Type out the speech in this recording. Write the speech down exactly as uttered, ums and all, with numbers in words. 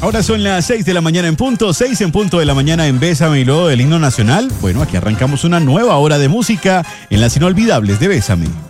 Ahora son las seis de la mañana en punto, seis en punto de la mañana en Bésame y luego del himno nacional. Bueno, aquí arrancamos una nueva hora de música en las inolvidables de Bésame.